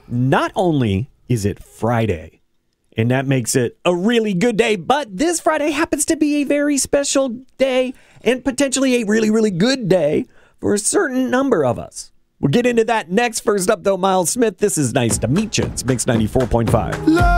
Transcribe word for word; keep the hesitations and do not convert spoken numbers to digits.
not only is it Friday, and that makes it a really good day, but this Friday happens to be a very special day and potentially a really, really good day for a certain number of us. We'll get into that next. First up, though, Miles Smith. This is Nice to Meet You. It's Mix ninety-four point five.